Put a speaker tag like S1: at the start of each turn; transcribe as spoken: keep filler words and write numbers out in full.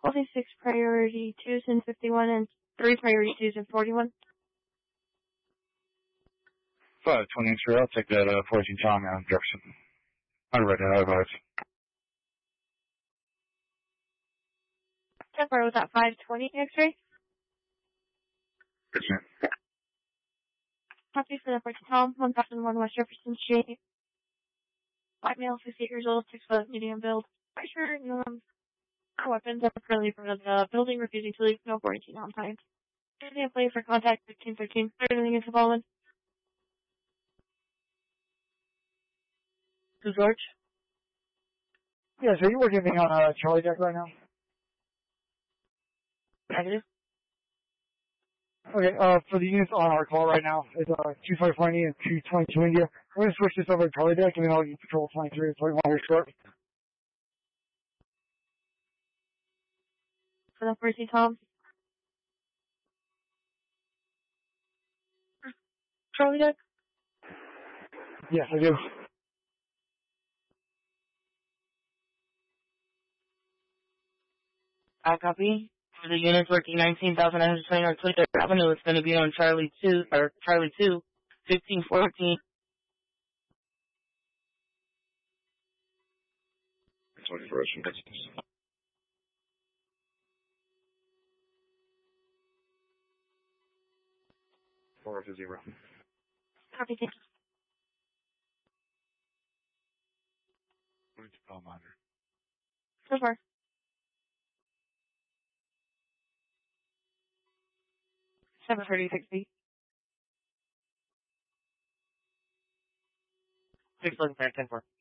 S1: Holding six priority twos in fifty-one and three priority twos in forty-one.
S2: five twenty X-ray, I'll take that uh, fourteen Tom out of Jefferson. I'm ready to advise.
S1: Temper was at five twenty X-ray.
S2: Good, sir.
S1: Copy for the fourteen Tom, one thousand one West Jefferson Street. White male, fifty years old, six foot, medium build. Pressure, um, weapons are currently from the building, refusing to leave, no quarantine on time. Currently in play for contact fifteen thirteen. Everything is following. To George?
S3: Yes, are you working anything on uh, Charlie deck right now?
S1: Negative.
S3: Okay, uh, for the units on our call right now, it's uh, two five four India and two twenty-two India. We're going to switch this over to Charlie deck, and then I'll get Patrol twenty-three and twenty-one here short.
S1: For the fourteen Tom. Charlie deck?
S3: Yes, I do.
S4: I copy. For the units working nineteen thousand nine hundred twenty North twenty-third Avenue, it's going to be on Charlie two, or Charlie two, fifteen fourteen.
S2: twenty-four Ocean. Four to zero.
S1: Copy, thank you.
S2: Where's the call monitor?
S1: So far. seven thirty sixty.
S4: Six looking for ten four.